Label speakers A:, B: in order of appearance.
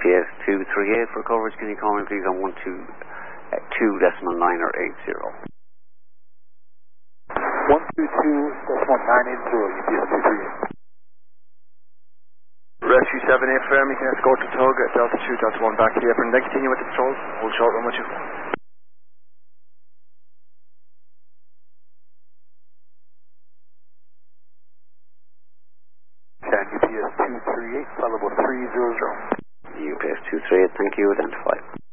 A: UPS 238 for coverage. Can you call me please on 122.980?
B: 122.980 UPS 238.
C: Rescue 7A firm, you can escort the tug at Delta 2, Delta 1 back to the apron, then continue with the patrols. Hold short run with you.
B: UPS 238, followed by 300.
A: UPS 238, thank you, identify.